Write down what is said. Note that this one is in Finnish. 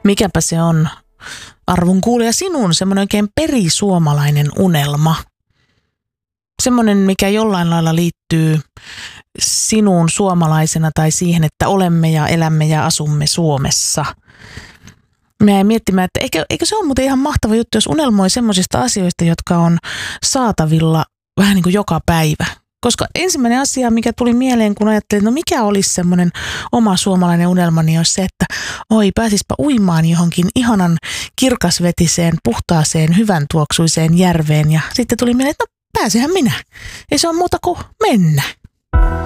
Mikäpä se on, arvon kuulija, sinun semmoinen oikein perisuomalainen unelma? Semmoinen, mikä jollain lailla liittyy sinuun suomalaisena tai siihen, että olemme ja elämme ja asumme Suomessa. Mä jäin miettimään, että eikö se ole muuten ihan mahtava juttu, jos unelmoi semmoisista asioista, jotka on saatavilla vähän niin kuin joka päivä. Koska ensimmäinen asia, mikä tuli mieleen, kun ajattelin, no mikä olisi semmoinen oma suomalainen unelmani, olisi se, että pääsispä uimaan johonkin ihanan kirkasvetiseen, puhtaaseen, hyvän tuoksuiseen järveen. Ja sitten tuli mieleen, että no pääsehän minä. Ei se ole muuta kuin mennä.